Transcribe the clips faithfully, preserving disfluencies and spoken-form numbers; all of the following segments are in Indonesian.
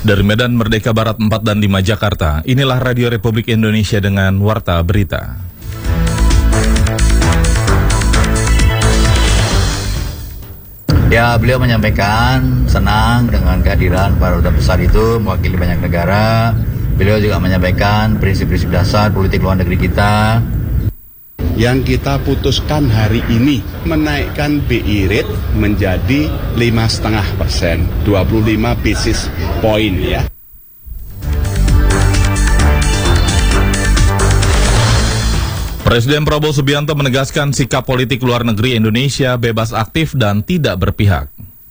Dari Medan Merdeka Barat empat dan lima Jakarta, inilah Radio Republik Indonesia dengan Warta Berita. Ya, beliau menyampaikan senang dengan kehadiran para duta besar itu mewakili banyak negara. Beliau juga menyampaikan prinsip-prinsip dasar politik luar negeri kita. Yang kita putuskan hari ini menaikkan B I rate menjadi lima koma lima persen, dua puluh lima basis point ya. Presiden Prabowo Subianto menegaskan sikap politik luar negeri Indonesia bebas aktif dan tidak berpihak.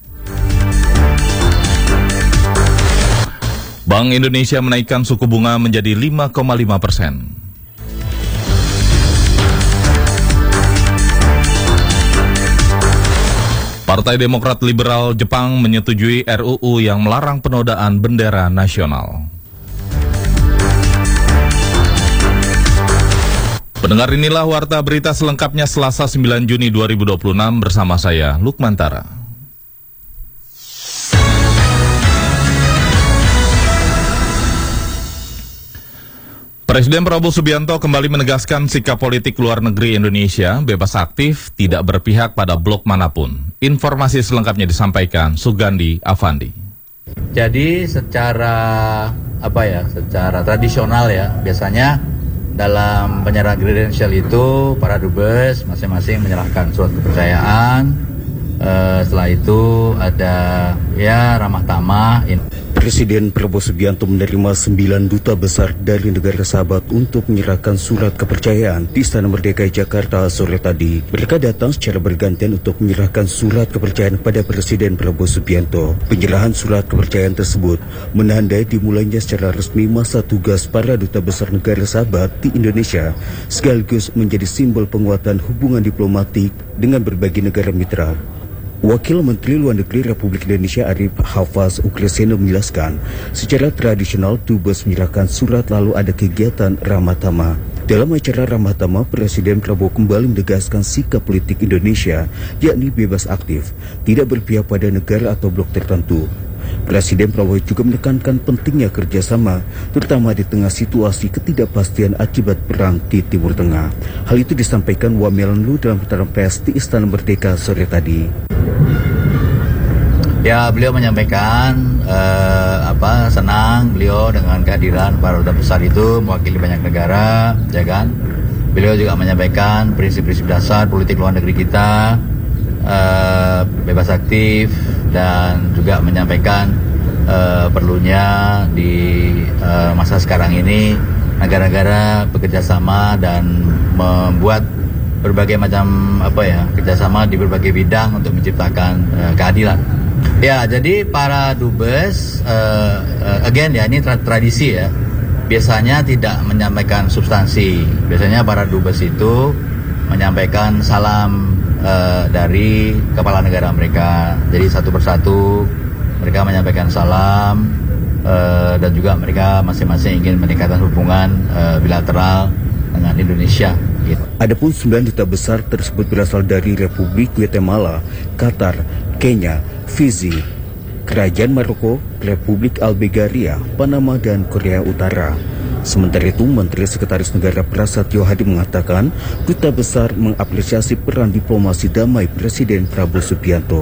Bank Indonesia menaikkan suku bunga menjadi lima koma lima persen. Partai Demokrat Liberal Jepang menyetujui R U U yang melarang penodaan bendera nasional. Pendengar, inilah Warta Berita selengkapnya Selasa sembilan Juni dua ribu dua puluh enam bersama saya, Lukmantara. Presiden Prabowo Subianto kembali menegaskan sikap politik luar negeri Indonesia bebas aktif, tidak berpihak pada blok manapun. Informasi selengkapnya disampaikan Sugandi Avandi. Jadi secara apa ya, secara tradisional ya, biasanya dalam penyerahan kredensial itu para dubes masing-masing menyerahkan surat kepercayaan. Uh, setelah itu ada ya ramah tamah. Presiden Prabowo Subianto menerima sembilan duta besar dari negara sahabat untuk menyerahkan surat kepercayaan di Istana Merdeka Jakarta sore tadi. Mereka datang secara bergantian untuk menyerahkan surat kepercayaan pada Presiden Prabowo Subianto. Penyerahan surat kepercayaan tersebut menandai dimulainya secara resmi masa tugas para duta besar negara sahabat di Indonesia, sekaligus menjadi simbol penguatan hubungan diplomatik dengan berbagai negara mitra. Wakil Menteri Luar Negeri Republik Indonesia Arif Hafaz Ukreseno menjelaskan, secara tradisional dubes menyerahkan surat lalu ada kegiatan ramah tamah. Dalam acara ramah tamah, Presiden Prabowo kembali menegaskan sikap politik Indonesia, yakni bebas aktif, tidak berpihak pada negara atau blok tertentu. Presiden Prabowo juga menekankan pentingnya kerjasama, terutama di tengah situasi ketidakpastian akibat perang di Timur Tengah. Hal itu disampaikan Wamenlu dalam putaran pers di Istana Merdeka sore tadi. Ya, beliau menyampaikan eh, apa senang beliau dengan kehadiran para duta besar itu mewakili banyak negara, ya kan? Beliau juga menyampaikan prinsip-prinsip dasar politik luar negeri kita, eh, bebas aktif, dan juga menyampaikan uh, perlunya di uh, masa sekarang ini negara-negara bekerjasama dan membuat berbagai macam apa ya kerjasama di berbagai bidang untuk menciptakan uh, keadilan. Ya, jadi para dubes uh, uh, again ya ini tra tradisi ya, biasanya tidak menyampaikan substansi. Biasanya para dubes itu menyampaikan salam Uh, dari kepala negara mereka. Jadi satu persatu mereka menyampaikan salam uh, dan juga mereka masing-masing ingin meningkatkan hubungan uh, bilateral dengan Indonesia. Gitu. Adapun sembilan duta besar tersebut berasal dari Republik Guatemala, Qatar, Kenya, Fiji, Kerajaan Maroko, Republik Albegaria, Panama, dan Korea Utara. Sementara itu, Menteri Sekretaris Negara Prasetyo Hadi mengatakan duta besar mengapresiasi peran diplomasi damai Presiden Prabowo Subianto.